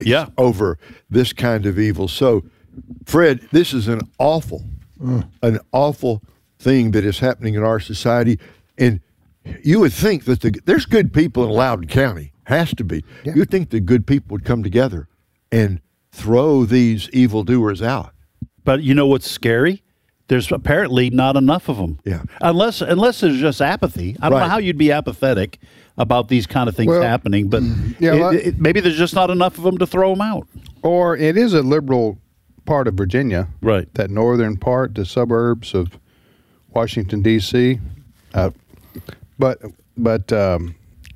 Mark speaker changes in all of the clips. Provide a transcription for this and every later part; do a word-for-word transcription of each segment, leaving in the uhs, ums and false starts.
Speaker 1: yeah.
Speaker 2: over this kind of evil. So, Fred, this is an awful, mm. an awful thing that is happening in our society. And you would think that the, there's good people in Loudoun County, has to be. Yeah. You'd think the good people would come together and throw these evildoers out.
Speaker 1: But you know what's scary? There's apparently not enough of them.
Speaker 2: Yeah.
Speaker 1: Unless unless there's just apathy. I don't
Speaker 2: right.
Speaker 1: know how you'd be apathetic about these kind of things well, happening, but
Speaker 3: yeah,
Speaker 1: it,
Speaker 3: well,
Speaker 1: it, maybe there's just not enough of them to throw them out.
Speaker 3: Or it is a liberal part of Virginia.
Speaker 1: Right.
Speaker 3: That northern part, the suburbs of Washington, D C Uh, but, but um,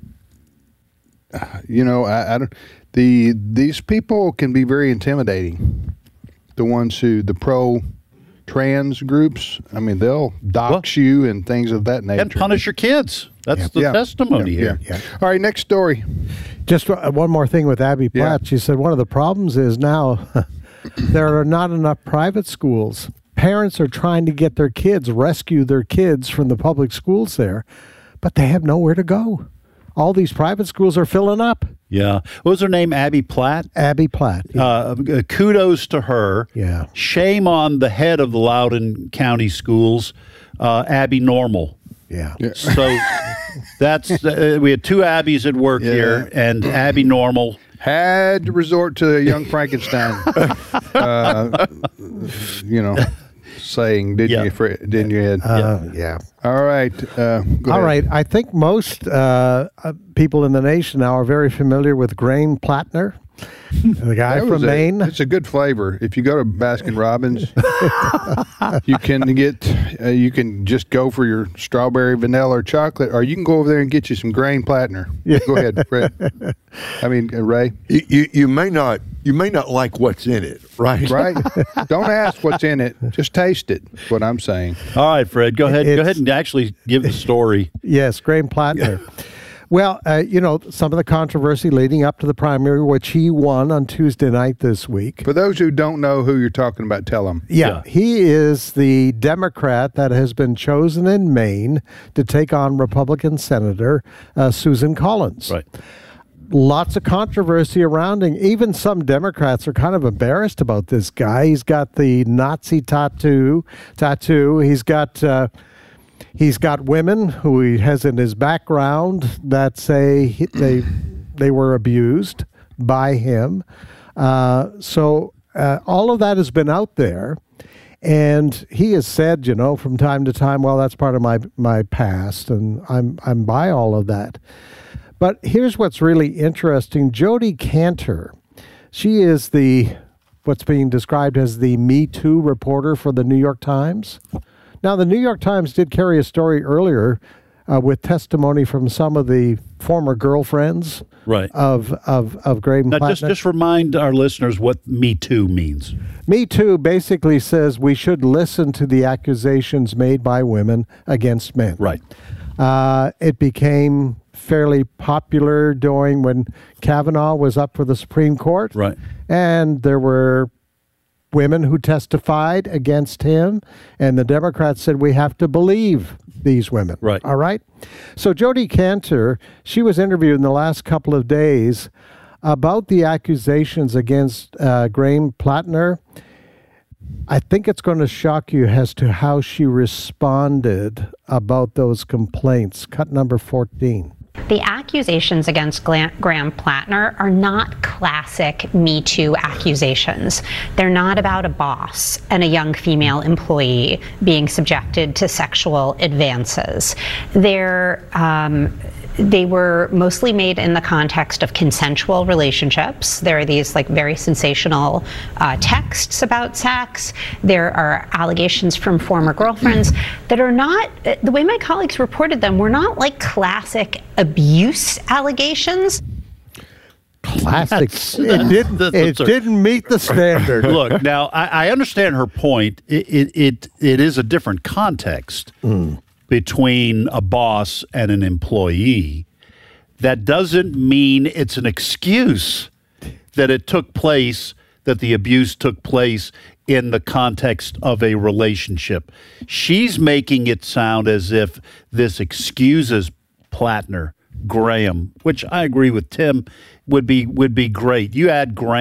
Speaker 3: you know, I, I don't, the these people can be very intimidating. The ones who, the pro-trans groups, I mean, they'll dox well, you and things of that nature.
Speaker 1: And punish your kids. That's
Speaker 3: yeah.
Speaker 1: the
Speaker 3: yeah.
Speaker 1: testimony
Speaker 3: yeah.
Speaker 1: here.
Speaker 3: Yeah. Yeah. All right, next story.
Speaker 4: Just one more thing with Abby Platt. Yeah. She said one of the problems is now there are not enough private schools. Parents are trying to get their kids, rescue their kids from the public schools there, but they have nowhere to go. All these private schools are filling up.
Speaker 1: Yeah. What was her name? Abby Platt?
Speaker 4: Abby Platt. Yeah.
Speaker 1: Uh, kudos to her.
Speaker 4: Yeah.
Speaker 1: Shame on the head of the Loudoun County Schools, uh, Abby Normal.
Speaker 4: Yeah.
Speaker 3: yeah.
Speaker 1: So that's, uh, we had two Abbies at work yeah. here, and Abby Normal
Speaker 3: had to resort to a young Frankenstein, uh, you know, saying, didn't
Speaker 1: yeah.
Speaker 3: you, Fred, didn't you, Ed?
Speaker 4: Uh, yeah. yeah.
Speaker 3: All right. Uh,
Speaker 4: All ahead. right. I think most uh, uh, people in the nation now are very familiar with Graham Plattner, the guy from
Speaker 3: a,
Speaker 4: Maine.
Speaker 3: It's a good flavor. If you go to Baskin Robbins, you can get, uh, you can just go for your strawberry, vanilla, or chocolate, or you can go over there and get you some Graham Plattner. Yeah. Go ahead, Fred. I mean, uh, Ray.
Speaker 2: You, you you may not you may not like what's in it, right?
Speaker 3: Right. Don't ask what's in it. Just taste it. That's what I'm saying.
Speaker 1: All right, Fred. Go ahead.
Speaker 4: It's,
Speaker 1: go ahead and actually give the story.
Speaker 4: Yes, Graham Plattner. Well, uh, you know, some of the controversy leading up to the primary, which he won on Tuesday night this week.
Speaker 3: For those who don't know who you're talking about, tell them.
Speaker 4: Yeah,
Speaker 1: yeah.
Speaker 4: he is the Democrat that has been chosen in Maine to take on Republican Senator uh, Susan Collins.
Speaker 1: Right.
Speaker 4: Lots of controversy around him. Even some Democrats are kind of embarrassed about this guy. He's got the Nazi tattoo. Tattoo. He's got... Uh, He's got women who he has in his background that say he, they they were abused by him. Uh, so uh, all of that has been out there. And he has said, you know, from time to time, well, that's part of my, my past, and I'm I'm by all of that. But here's what's really interesting. Jodi Kantor, she is the what's being described as the Me Too reporter for the New York Times. Now, the New York Times did carry a story earlier uh, with testimony from some of the former girlfriends
Speaker 1: right.
Speaker 4: of of of Graham
Speaker 1: Now,
Speaker 4: Plattner.
Speaker 1: just, just remind our listeners what Me Too means.
Speaker 4: Me Too basically says we should listen to the accusations made by women against men.
Speaker 1: Right.
Speaker 4: Uh, it became fairly popular during when Kavanaugh was up for the Supreme Court.
Speaker 1: Right.
Speaker 4: And there were women who testified against him, and the Democrats said we have to believe these women.
Speaker 1: Right.
Speaker 4: All right? So Jodi Kantor, she was interviewed in the last couple of days about the accusations against uh, Graham Plattner. I think it's going to shock you as to how she responded about those complaints. Cut number fourteen.
Speaker 5: The accusations against Graham Plattner are not classic Me Too accusations. They're not about a boss and a young female employee being subjected to sexual advances. They're um, They were mostly made in the context of consensual relationships. There are these like very sensational uh, texts about sex. There are allegations from former girlfriends that are not, the way my colleagues reported them, were not like classic abuse allegations.
Speaker 4: Classic.
Speaker 1: That's,
Speaker 4: it didn't.
Speaker 1: that's,
Speaker 4: it
Speaker 1: that's
Speaker 4: didn't meet the standard.
Speaker 1: Look, now I, I understand her point. It it it, it is a different context. Mm. Between a boss and an employee. That doesn't mean it's an excuse that it took place, that the abuse took place in the context of a relationship. She's making it sound as if this excuses Plattner, Graham, which I agree with Tim, would be would be great. You add Graham